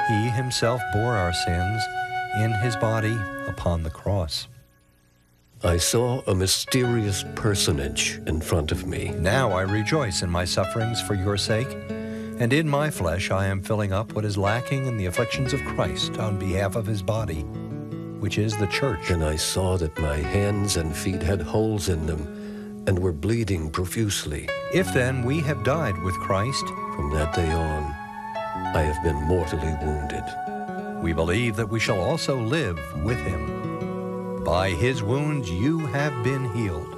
He himself bore our sins in his body upon the cross. I saw a mysterious personage in front of me. Now I rejoice in my sufferings for your sake, and in my flesh I am filling up what is lacking in the afflictions of Christ on behalf of his body, which is the church. And I saw that my hands and feet had holes in them and were bleeding profusely. If then we have died with Christ, from that day on, I have been mortally wounded. We believe that we shall also live with him. By his wounds you have been healed.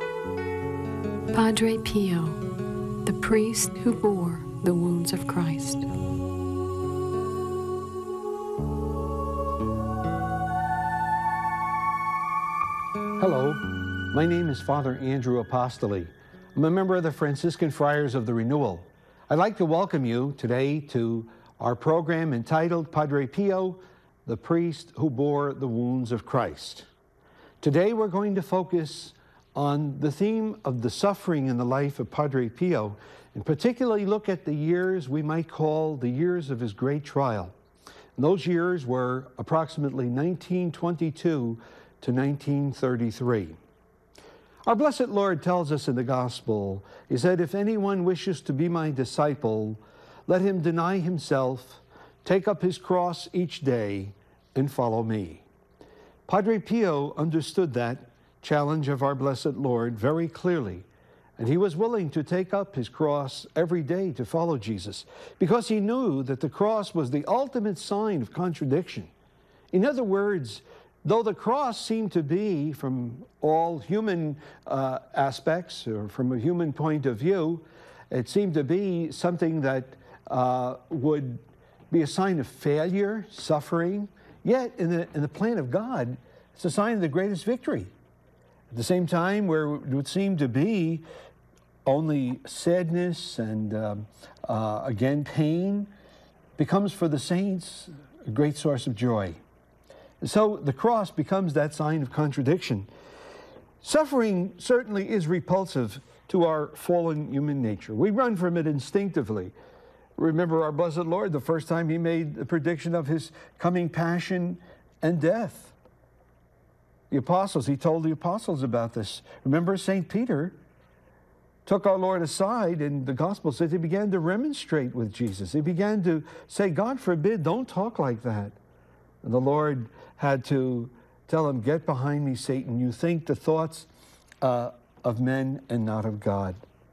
Padre Pio, the priest who bore the wounds of Christ. Hello, my name is Father Andrew Apostoli. I'm a member of the Franciscan Friars of the Renewal. I'd like to welcome you today to our program entitled Padre Pio, the priest who bore the wounds of Christ. Today we're going to focus on the theme of the suffering in the life of Padre Pio, and particularly look at the years we might call the years of his great trial. And those years were approximately 1922 to 1933. Our blessed Lord tells us in the Gospel, he said, "If anyone wishes to be my disciple, let him deny himself, take up his cross each day, and follow me." Padre Pio understood that challenge of our blessed Lord very clearly, and he was willing to take up his cross every day to follow Jesus, because he knew that the cross was the ultimate sign of contradiction. In other words, though the cross seemed to be, from all human aspects, or from a human point of view, it seemed to be something that would be a sign of failure, suffering, yet in the plan of God, it's a sign of the greatest victory. At the same time, where it would seem to be only sadness and, again, pain, becomes for the saints a great source of joy. So the cross becomes that sign of contradiction. Suffering certainly is repulsive to our fallen human nature. We run from it instinctively. Remember our blessed Lord, the first time he made the prediction of his coming passion and death. The apostles, he told the apostles about this. Remember, St. Peter took our Lord aside, and the gospel says he began to remonstrate with Jesus. He began to say, "God forbid, don't talk like that." And the Lord had to tell him, "Get behind me, Satan. You think the thoughts of men and not of God."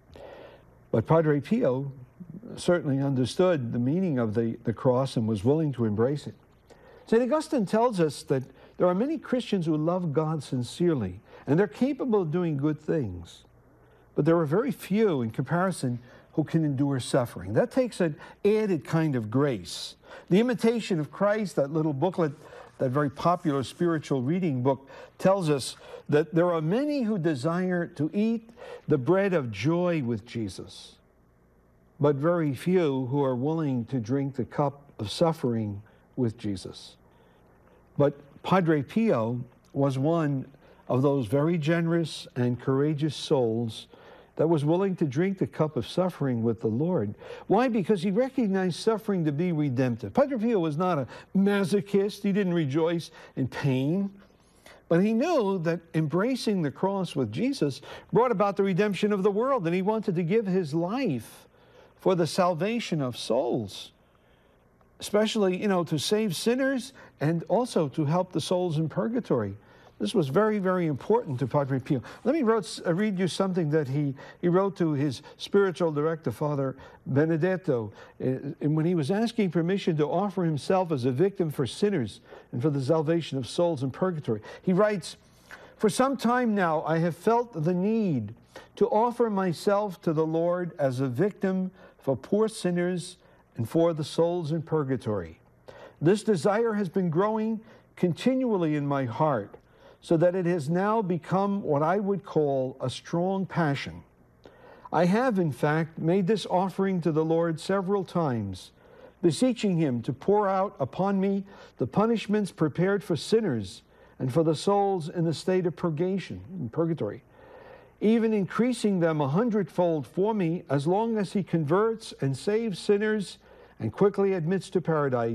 But Padre Pio certainly understood the meaning of the cross and was willing to embrace it. St. Augustine tells us that there are many Christians who love God sincerely, and they're capable of doing good things. But there are very few in comparison who can endure suffering. That takes an added kind of grace. The Imitation of Christ, that little booklet, that very popular spiritual reading book, tells us that there are many who desire to eat the bread of joy with Jesus, but very few who are willing to drink the cup of suffering with Jesus. But Padre Pio was one of those very generous and courageous souls that was willing to drink the cup of suffering with the Lord. Why? Because he recognized suffering to be redemptive. Padre Pio was not a masochist. He didn't rejoice in pain. But he knew that embracing the cross with Jesus brought about the redemption of the world, and he wanted to give his life for the salvation of souls, especially, to save sinners and also to help the souls in purgatory. This was very, very important to Padre Pio. Let me read you something that he wrote to his spiritual director, Father Benedetto, when he was asking permission to offer himself as a victim for sinners and for the salvation of souls in purgatory. He writes, "For some time now I have felt the need to offer myself to the Lord as a victim for poor sinners and for the souls in purgatory. This desire has been growing continually in my heart, so that it has now become what I would call a strong passion. I have, in fact, made this offering to the Lord several times, beseeching him to pour out upon me the punishments prepared for sinners and for the souls in the state of purgation, in purgatory, even increasing them 100-fold for me, as long as he converts and saves sinners and quickly admits to paradise